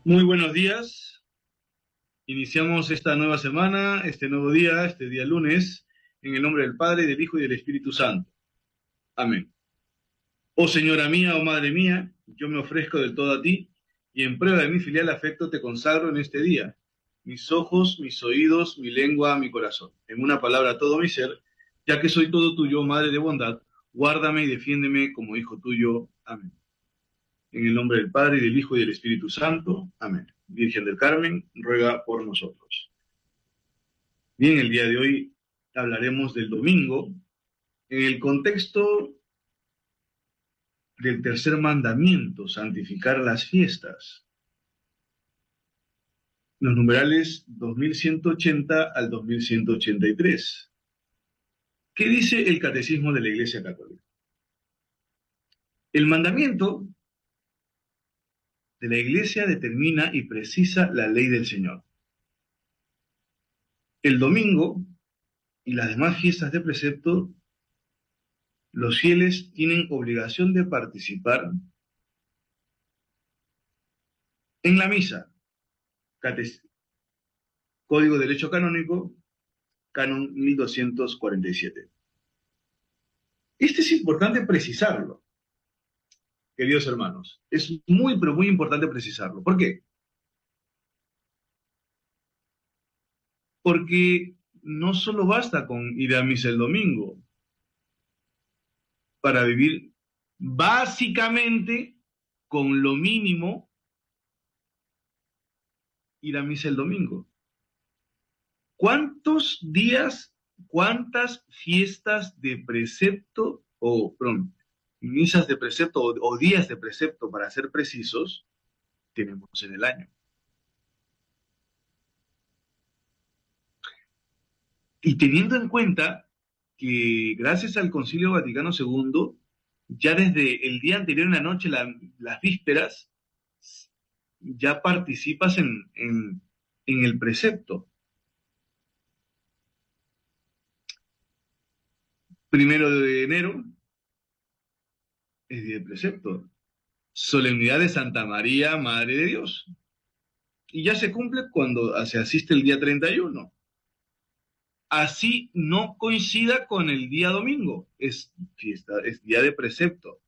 Muy buenos días. Iniciamos esta nueva semana, este nuevo día, este día lunes, en el nombre del Padre, del Hijo y del Espíritu Santo. Amén. Oh Señora mía, oh Madre mía, yo me ofrezco del todo a ti, y en prueba de mi filial afecto te consagro en este día. Mis ojos, mis oídos, mi lengua, mi corazón. En una palabra, todo mi ser, ya que soy todo tuyo, Madre de bondad, guárdame y defiéndeme como hijo tuyo. Amén. En el nombre del Padre, y del Hijo y del Espíritu Santo. Amén. Virgen del Carmen, ruega por nosotros. Bien, el día de hoy hablaremos del domingo en el contexto del tercer mandamiento, santificar las fiestas. Los numerales 2180 al 2183. ¿Qué dice el Catecismo de la Iglesia Católica? El mandamiento de la Iglesia determina y precisa la ley del Señor. El domingo y las demás fiestas de precepto, los fieles tienen obligación de participar en la misa. Código de Derecho Canónico, Canon 1247. Este es importante precisarlo, queridos hermanos. Es muy, pero muy importante precisarlo. ¿Por qué? Porque no solo basta con ir a misa el domingo para vivir básicamente con lo mínimo ir a misa el domingo. ¿Cuántos días, cuántas fiestas de precepto perdón, misas de precepto o días de precepto, para ser precisos, tenemos en el año? Y teniendo en cuenta que gracias al Concilio Vaticano II, ya desde el día anterior en la noche, las vísperas, ya participas en el precepto. 1 de enero es día de precepto. Solemnidad de Santa María, Madre de Dios. Y ya se cumple cuando se asiste el día 31. Así no coincida con el día domingo, es fiesta, es día de precepto.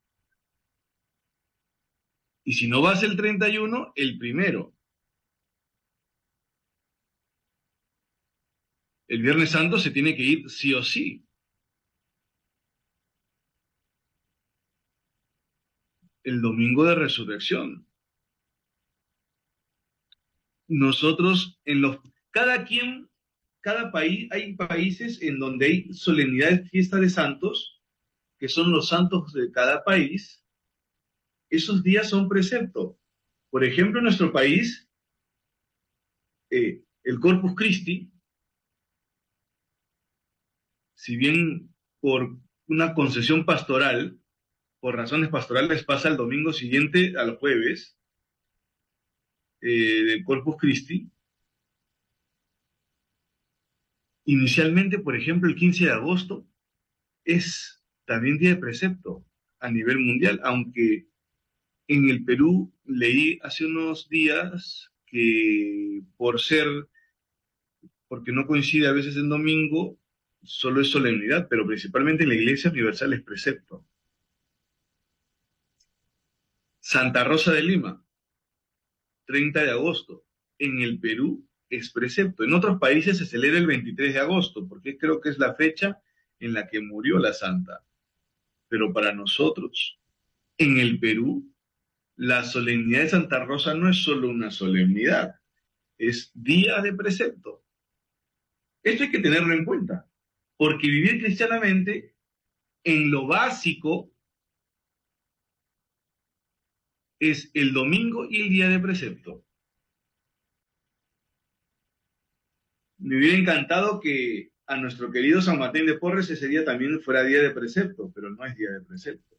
Y si no vas el 31, el primero. El Viernes Santo se tiene que ir sí o sí. El domingo de resurrección. Nosotros, cada país, hay países en donde hay solemnidades, fiestas de santos, que son los santos de cada país. Esos días son precepto. Por ejemplo, en nuestro país, el Corpus Christi, si bien por una concesión pastoral, por razones pastorales, pasa el domingo siguiente al jueves del Corpus Christi. Inicialmente, por ejemplo, el 15 de agosto es también día de precepto a nivel mundial, aunque en el Perú leí hace unos días que porque no coincide a veces en domingo, solo es solemnidad, pero principalmente en la Iglesia Universal es precepto. Santa Rosa de Lima, 30 de agosto. En el Perú es precepto. En otros países se celebra el 23 de agosto, porque creo que es la fecha en la que murió la santa. Pero para nosotros, en el Perú, la solemnidad de Santa Rosa no es solo una solemnidad, es día de precepto. Esto hay que tenerlo en cuenta, porque vivir cristianamente en lo básico es el domingo y el día de precepto. Me hubiera encantado que a nuestro querido San Martín de Porres ese día también fuera día de precepto, pero no es día de precepto.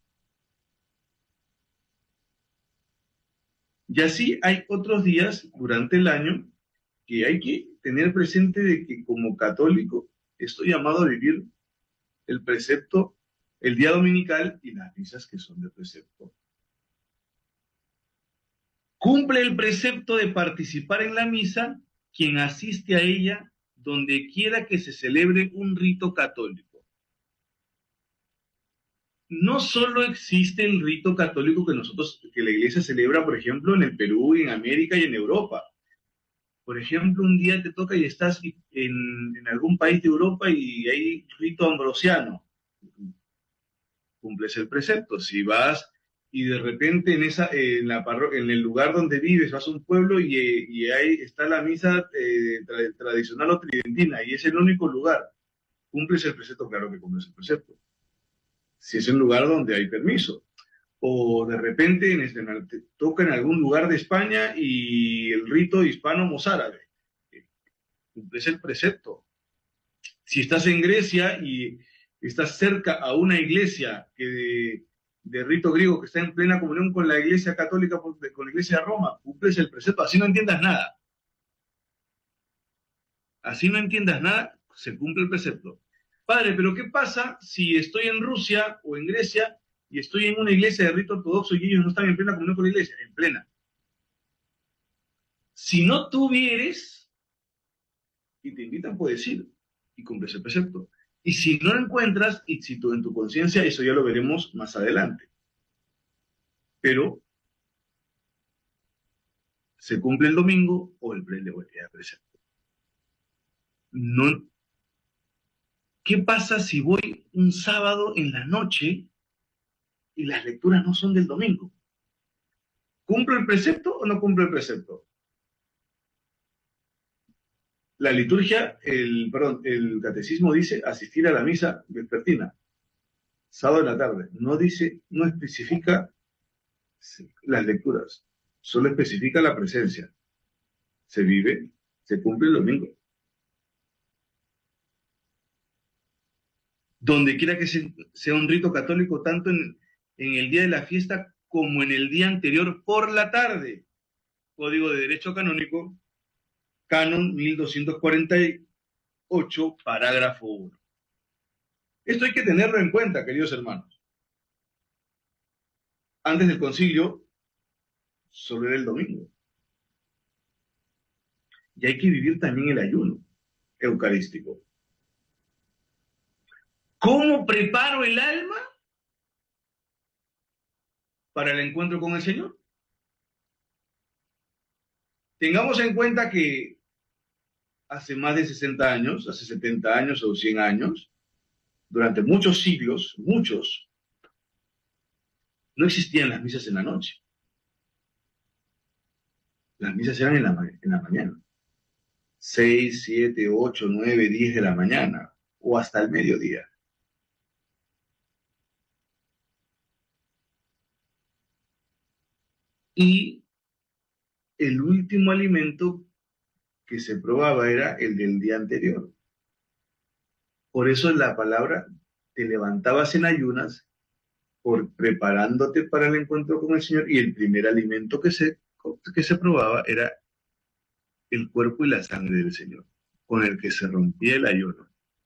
Y así hay otros días durante el año que hay que tener presente de que como católico estoy llamado a vivir el precepto, el día dominical y las misas que son de precepto. Cumple el precepto de participar en la misa quien asiste a ella donde quiera que se celebre un rito católico. No solo existe el rito católico que la Iglesia celebra, por ejemplo, en el Perú, en América y en Europa. Por ejemplo, un día te toca y estás en algún país de Europa y hay rito ambrosiano. Cumples el precepto. Si vas y de repente en el lugar donde vives, vas a un pueblo y ahí está la misa tradicional o tridentina y es el único lugar, cumples el precepto, claro que cumples el precepto. Si es un lugar donde hay permiso. O de repente te toca en algún lugar de España y el rito hispano-mozárabe, cumples el precepto. Si estás en Grecia y estás cerca a una iglesia de rito griego que está en plena comunión con la iglesia católica, con la iglesia de Roma, cumples el precepto, así no entiendas nada. Así no entiendas nada, se cumple el precepto. Padre, pero ¿qué pasa si estoy en Rusia o en Grecia y estoy en una iglesia de rito ortodoxo y ellos no están en plena comunión con la iglesia? En plena. Si no tuvieres y te invitan, puedes ir y cumples el precepto. Y si no lo encuentras, y si tú en tu conciencia, eso ya lo veremos más adelante. Pero se cumple el domingo o el precepto. No, ¿qué pasa si voy un sábado en la noche y las lecturas no son del domingo? ¿Cumplo el precepto o no cumplo el precepto? La liturgia, el catecismo dice asistir a la misa vespertina, sábado en la tarde. No dice, no especifica las lecturas, solo especifica la presencia. Se vive, se cumple el domingo. Donde quiera que sea un rito católico, tanto en el día de la fiesta como en el día anterior por la tarde. Código de Derecho Canónico, Canon 1248, parágrafo 1. Esto hay que tenerlo en cuenta, queridos hermanos. Antes del concilio, solo era el domingo. Y hay que vivir también el ayuno eucarístico. ¿Cómo preparo el alma para el encuentro con el Señor? Tengamos en cuenta que hace más de 60 años, hace 70 años o 100 años, durante muchos siglos, no existían las misas en la noche. Las misas eran en la mañana. 6, 7, 8, 9, 10 de la mañana o hasta el mediodía. Y el último alimento que se probaba era el del día anterior. Por eso la palabra, te levantabas en ayunas, preparándote para el encuentro con el Señor, y el primer alimento que se probaba era el cuerpo y la sangre del Señor, con el que se rompía el ayuno.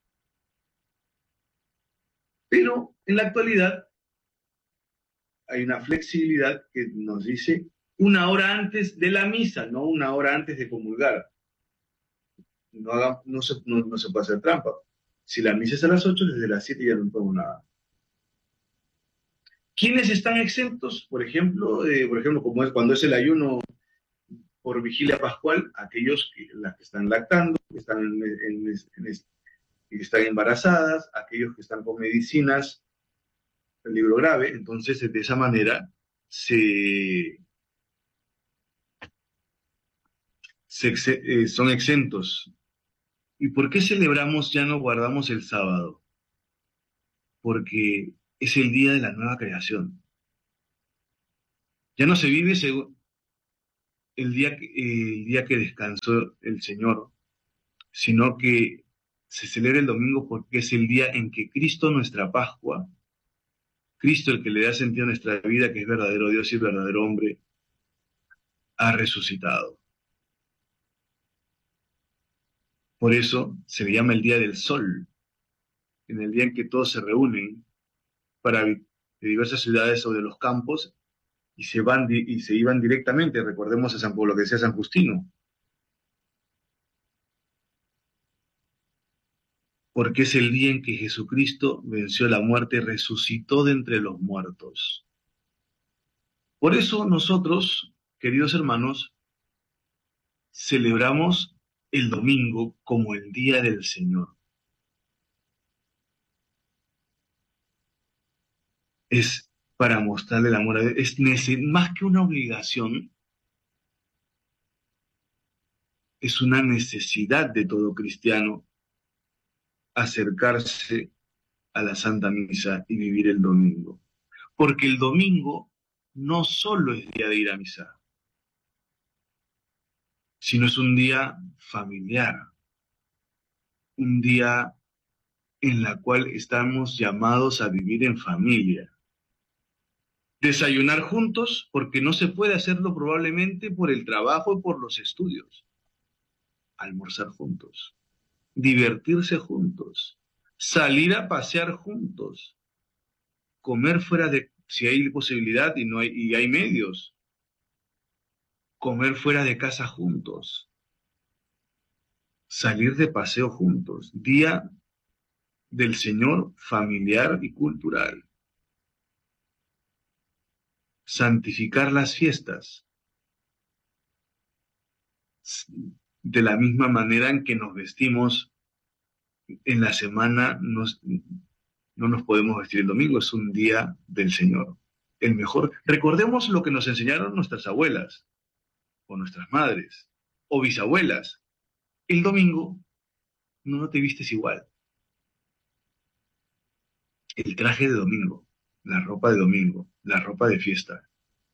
Pero en la actualidad hay una flexibilidad que nos dice una hora antes de la misa, no una hora antes de comulgar. No se puede hacer trampa. Si la misa es a las 8, desde las 7 ya no podemos nada. ¿Quiénes están exentos? Por ejemplo, como es cuando es el ayuno por vigilia pascual, las que están lactando, que están embarazadas, aquellos que están con medicinas, peligro grave. Entonces, de esa manera son exentos. ¿Y por qué celebramos, ya no guardamos el sábado? Porque es el día de la nueva creación. Ya no se vive según el día que descansó el Señor, sino que se celebra el domingo porque es el día en que Cristo, nuestra Pascua, Cristo, el que le da sentido a nuestra vida, que es verdadero Dios y verdadero hombre, ha resucitado. Por eso se le llama el Día del Sol, en el día en que todos se reúnen de diversas ciudades o de los campos y y se iban directamente. Recordemos a San Pablo, lo que decía San Justino, porque es el día en que Jesucristo venció la muerte y resucitó de entre los muertos. Por eso nosotros, queridos hermanos, celebramos el domingo como el día del Señor. Es para mostrarle el amor a Dios. Es más que una obligación, es una necesidad de todo cristiano acercarse a la Santa Misa y vivir el domingo. Porque el domingo no solo es día de ir a misa, sino es un día familiar, un día en la cual estamos llamados a vivir en familia. Desayunar juntos, porque no se puede hacerlo probablemente por el trabajo y por los estudios. Almorzar juntos, divertirse juntos, salir a pasear juntos, comer fuera de, si hay posibilidad y hay medios, comer fuera de casa juntos, salir de paseo juntos, día del Señor familiar y cultural. Santificar las fiestas de la misma manera en que nos vestimos en la semana, no nos podemos vestir el domingo, es un día del Señor, el mejor. Recordemos lo que nos enseñaron nuestras abuelas, o nuestras madres, o bisabuelas. El domingo no te vistes igual. El traje de domingo, la ropa de domingo, la ropa de fiesta.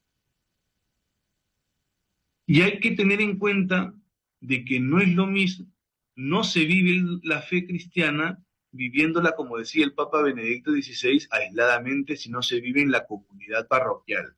Y hay que tener en cuenta de que no es lo mismo, no se vive la fe cristiana viviéndola, como decía el Papa Benedicto XVI, aisladamente, sino se vive en la comunidad parroquial,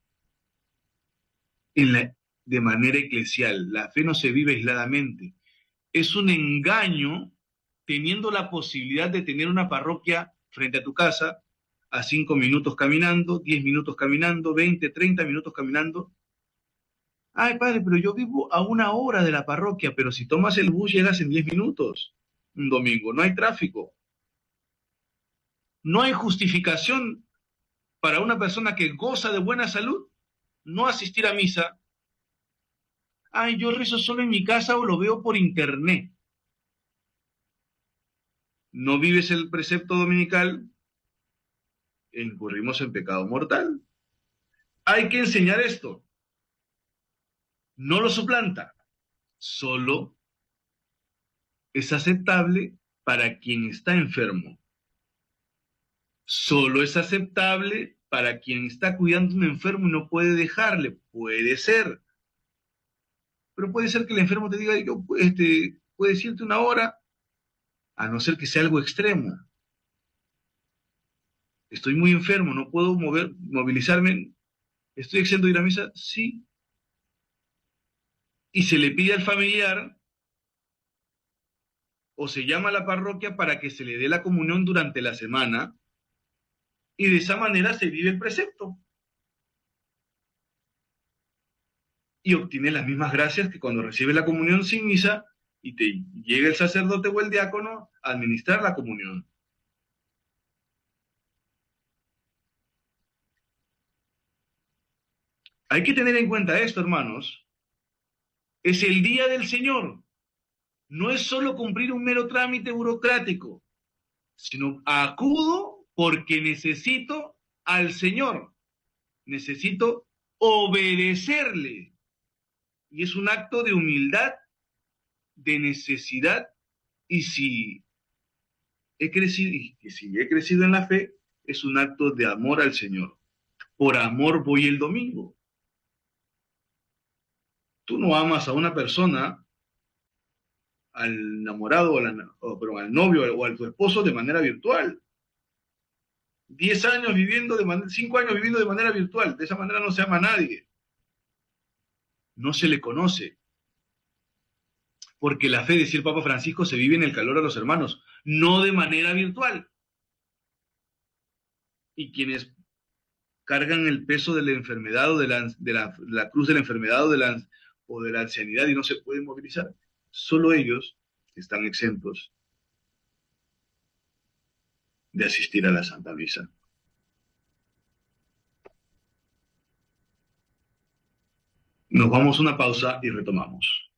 de manera eclesial. La fe no se vive aisladamente. Es un engaño teniendo la posibilidad de tener una parroquia frente a tu casa, a 5 minutos caminando, 10 minutos caminando, 20, 30 minutos caminando. Ay, padre, pero yo vivo a 1 hora de la parroquia, pero si tomas el bus llegas en 10 minutos. Un domingo, no hay tráfico. No hay justificación para una persona que goza de buena salud no asistir a misa. Ay, yo rezo solo en mi casa o lo veo por internet. No vives el precepto dominical, incurrimos en pecado mortal. Hay que enseñar esto. No lo suplanta, solo es aceptable para quien está enfermo. Solo es aceptable para quien está cuidando a un enfermo y no puede dejarle. Puede ser. Pero puede ser que el enfermo te diga, yo puedes irte 1 hora, a no ser que sea algo extremo. Estoy muy enfermo, no puedo movilizarme. ¿Estoy exento de ir a misa? Sí. Y se le pide al familiar o se llama a la parroquia para que se le dé la comunión durante la semana y de esa manera se vive el precepto. Y obtiene las mismas gracias que cuando recibe la comunión sin misa y te llega el sacerdote o el diácono a administrar la comunión. Hay que tener en cuenta esto, hermanos. Es el día del Señor. No es solo cumplir un mero trámite burocrático, sino acudo porque necesito al Señor. Necesito obedecerle. Y es un acto de humildad, de necesidad, y si he crecido en la fe, es un acto de amor al Señor. Por amor voy el domingo. Tú no amas a una persona, al enamorado, al novio o a tu esposo de manera virtual. 10 años viviendo 5 años viviendo de manera virtual. De esa manera no se ama a nadie. No se le conoce. Porque la fe, decía el Papa Francisco, se vive en el calor de los hermanos, no de manera virtual. Y quienes cargan el peso de la enfermedad o de la cruz de la enfermedad o de la ancianidad y no se pueden movilizar. Solo ellos están exentos de asistir a la Santa Misa. Nos vamos a una pausa y retomamos.